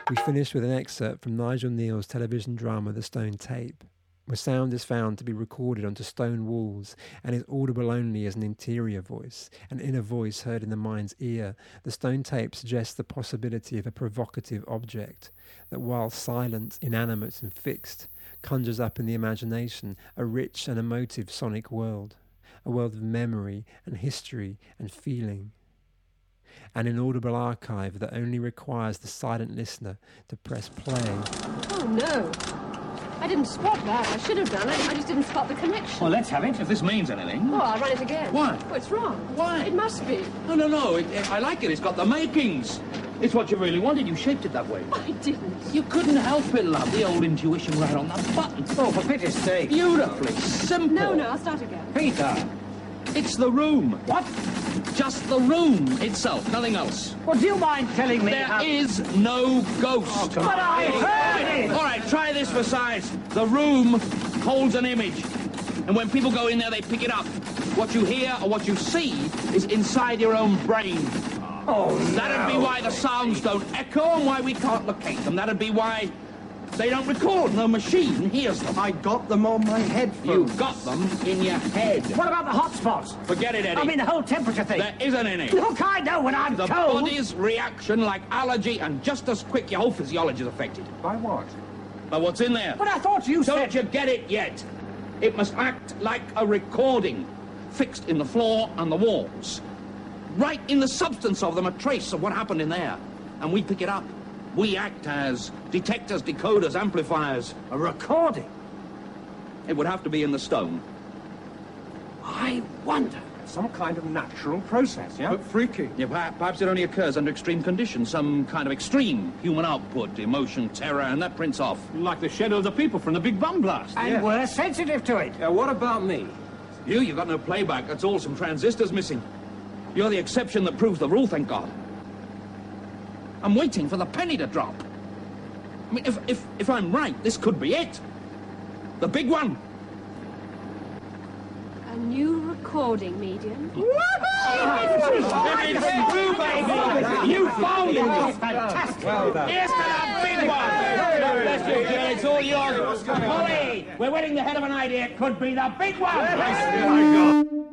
We finish with an excerpt from Nigel Neal's television drama The Stone Tape, where sound is found to be recorded onto stone walls and is audible only as an interior voice, an inner voice heard in the mind's ear. The Stone Tape suggests the possibility of a provocative object that, while silent, inanimate and fixed, conjures up in the imagination a rich and emotive sonic world, a world of memory and history and feeling. An inaudible archive that only requires the silent listener to press play. Oh no! I didn't spot that. I should have done it. I just didn't spot the connection. Well, let's have it, if this means anything. Oh, I'll run it again. Why? Oh, it's wrong. Why? It must be. No. I like it. It's got the makings. It's what you really wanted. You shaped it that way. I didn't. You couldn't help it, love. The old intuition right on the button. Oh, for pity's sake. Beautifully simple. No, I'll start again. Peter! It's the room. What? Just the room itself, nothing else. Well, do you mind telling me There is no ghost. Oh, but I heard it! All right, try this for size. The room holds an image. And when people go in there, they pick it up. What you hear or what you see is inside your own brain. Oh, That'd be why the sounds don't echo and why we can't locate them. That'd be why they don't record. No machine hears them. I got them on my head You got them in your head. What about the hot spots? Forget it, Eddie. I mean, the whole temperature thing. There isn't any. Look, I know when I'm The told. body's reaction like allergy, and just as quick, your whole physiology is affected. By what? By what's in there. But I thought you Don't said... you get it yet? It must act like a recording, fixed in the floor and the walls. Right in the substance of them, a trace of what happened in there. And we pick it up. We act as detectors, decoders, amplifiers. A recording? It would have to be in the stone. I wonder. Some kind of natural process, yeah? But freaky. Yeah, perhaps it only occurs under extreme conditions, some kind of extreme human output, emotion, terror, and that prints off. Like the shadow of the people from the Big Bum Blast. And we're sensitive to it. What about me? You've got no playback. That's all some transistors missing. You're the exception that proves the rule, thank God. I'm waiting for the penny to drop. I mean, if I'm right, this could be it. The big one. A new recording medium. You found it. Fantastic. Well done. Here's to the big one. Bless you, Jill. It's all yours. Molly, we're winning the head of an idea. It could be the big one.